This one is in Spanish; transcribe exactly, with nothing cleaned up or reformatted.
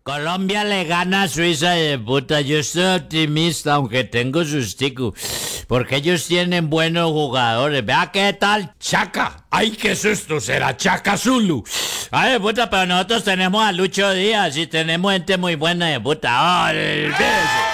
Colombia le gana a Suiza de puta. Yo estoy optimista, aunque tengo sustico. Porque ellos tienen buenos jugadores. Vea qué tal Chaca. ¡Ay, qué susto! Será Chaca Zulu. Ay, puta, pero nosotros tenemos a Lucho Díaz y tenemos gente muy buena de puta. ¡Ay,